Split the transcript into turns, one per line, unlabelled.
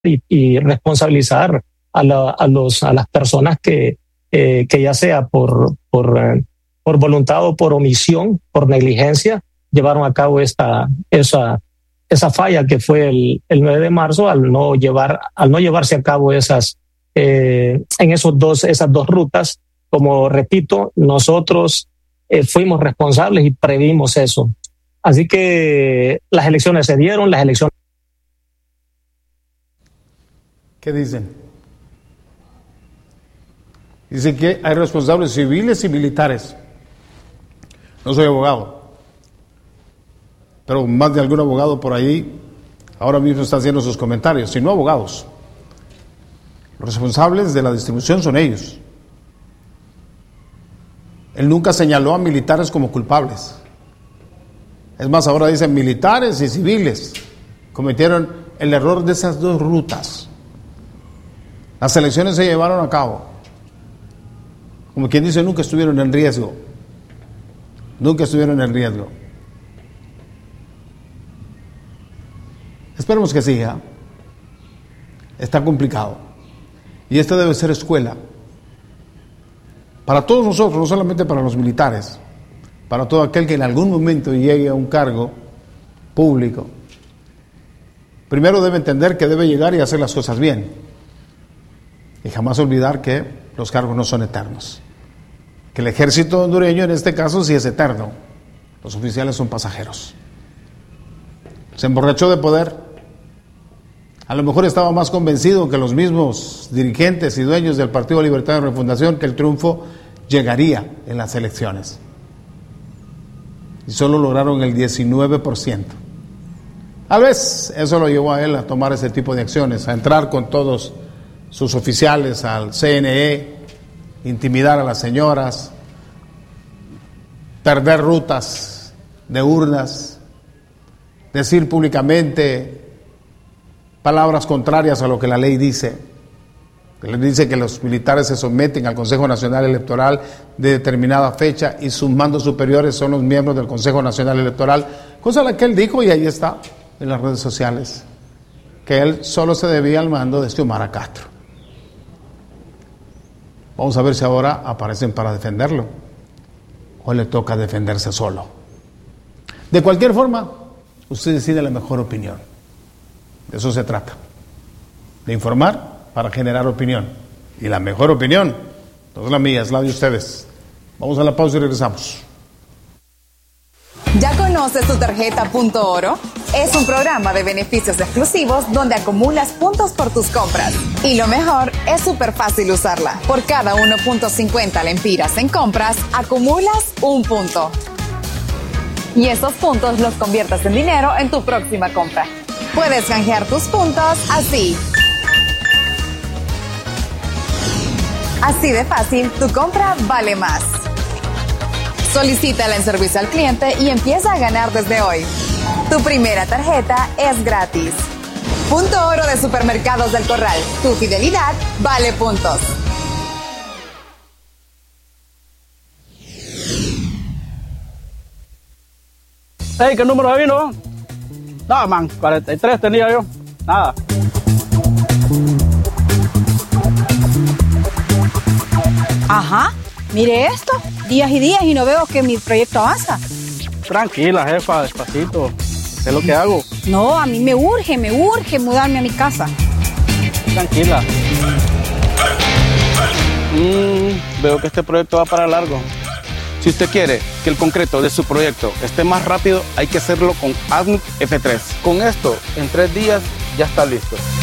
y responsabilizar a las personas que ya sea por voluntad o por omisión, por negligencia, llevaron a cabo esa falla que fue el 9 de marzo al no llevarse a cabo esas dos rutas. Como repito, nosotros fuimos responsables y previmos eso. Así que las elecciones se dieron,
¿Qué dicen? Dicen que hay responsables civiles y militares. No soy abogado, pero más de algún abogado por ahí ahora mismo está haciendo sus comentarios, si no abogados. Los responsables de la distribución son ellos. Él nunca señaló a militares como culpables. Es más, ahora dicen militares y civiles cometieron el error de esas dos rutas. Las elecciones se llevaron a cabo. Como quien dice, nunca estuvieron en riesgo. Nunca estuvieron en riesgo. Esperemos que siga. Está complicado. Y esta debe ser escuela. Para todos nosotros, no solamente para los militares, para todo aquel que en algún momento llegue a un cargo público. Primero debe entender que debe llegar y hacer las cosas bien. Y jamás olvidar que los cargos no son eternos. Que el ejército hondureño en este caso sí es eterno. Los oficiales son pasajeros. Se emborrachó de poder. A lo mejor estaba más convencido que los mismos dirigentes y dueños del Partido Libertario de Refundación que el triunfo llegaría en las elecciones. Y solo lograron el 19%. Tal vez eso lo llevó a él a tomar ese tipo de acciones, a entrar con todos sus oficiales al CNE, intimidar a las señoras, perder rutas de urnas, decir públicamente palabras contrarias a lo que la ley dice. Le dice que los militares se someten al Consejo Nacional Electoral de determinada fecha y sus mandos superiores son los miembros del Consejo Nacional Electoral, cosa la que él dijo y ahí está en las redes sociales, que él solo se debía al mando de Xiomara Castro. Vamos a ver si ahora aparecen para defenderlo o le toca defenderse solo. De cualquier forma, usted decide la mejor opinión. De eso se trata, de informar para generar opinión. Y la mejor opinión no es la mía, es la de ustedes. Vamos a la pausa y regresamos.
¿Ya conoces tu tarjeta Punto Oro? Es un programa de beneficios exclusivos donde acumulas puntos por tus compras. Y lo mejor, es súper fácil usarla. Por cada 1.50 lempiras en compras, acumulas un punto. Y esos puntos los conviertes en dinero en tu próxima compra. Puedes canjear tus puntos así. Así de fácil, tu compra vale más. Solicítala en servicio al cliente y empieza a ganar desde hoy. Tu primera tarjeta es gratis. Punto Oro de Supermercados del Corral. Tu fidelidad vale puntos.
Hey, ¿qué número vino? No, man, 43 tenía yo. Nada.
Ajá, mire esto. Días y días y no veo que mi proyecto avanza.
Tranquila, jefa, despacito. Sé lo que hago.
No, a mí me urge mudarme a mi casa.
Tranquila. Veo que este proyecto va para largo. Si usted quiere que el concreto de su proyecto esté más rápido, hay que hacerlo con ADMIC F3. Con esto, en 3 días ya está listo.